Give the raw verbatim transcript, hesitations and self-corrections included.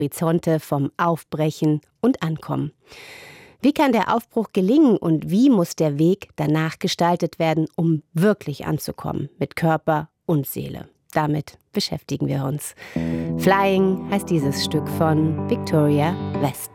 Horizonte vom Aufbrechen und Ankommen. Wie kann der Aufbruch gelingen und wie muss der Weg danach gestaltet werden, um wirklich anzukommen mit Körper und Seele? Damit beschäftigen wir uns. Flying heißt dieses Stück von Victoria West.